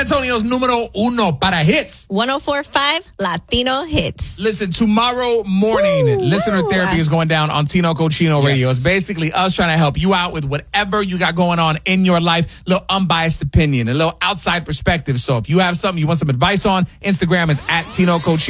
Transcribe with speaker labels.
Speaker 1: Antonio's número uno para hits.
Speaker 2: 104.5 Latino Hits.
Speaker 1: Listen, tomorrow morning, listener therapy is going down on Tino Cochino Radio. It's basically us trying to help you out with whatever you got going on in your life. A little unbiased opinion, a little outside perspective. So if you have something you want some advice on, Instagram is @Tino Cochino.